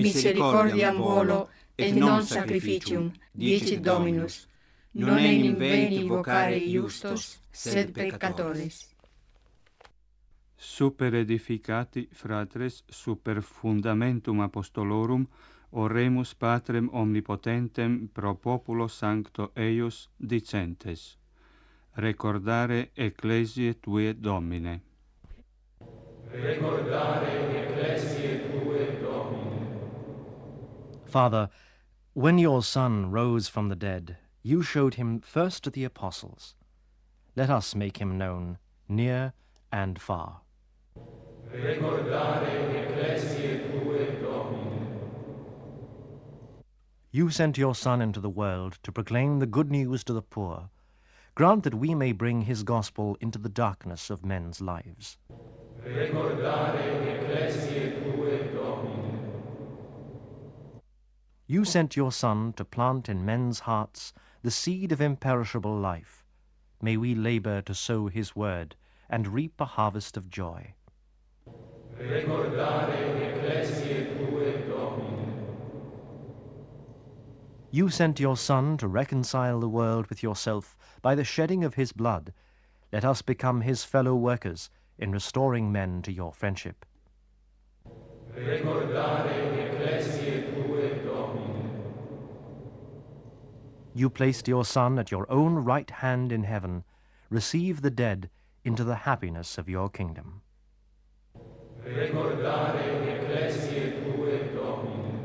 misericordiam volo, et non sacrificium, dicit Dominus. Non enim veni vocare iustos, sed peccatores. Super edificati, fratres, super fundamentum apostolorum, oremus Patrem omnipotentem pro populo sancto eius dicentes. Recordare ecclesiae tue, Domine. Recordare ecclesiae tue, Domine. Father, when your Son rose from the dead, you showed him first to the apostles. Let us make him known, near and far. Recordare ecclesiae tue, Domine. You sent your Son into the world to proclaim the good news to the poor. Grant that we may bring his gospel into the darkness of men's lives. Recordare ecclesiae tue, Domine. You sent your Son to plant in men's hearts the seed of imperishable life. May we labor to sow his word and reap a harvest of joy. Recordare ecclesiae tue, Domine. You sent your Son to reconcile the world with yourself by the shedding of his blood. Let us become his fellow workers in restoring men to your friendship. Recordare ecclesiae tue, Domine. You placed your Son at your own right hand in heaven. Receive the dead into the happiness of your kingdom. Recordare ecclesiae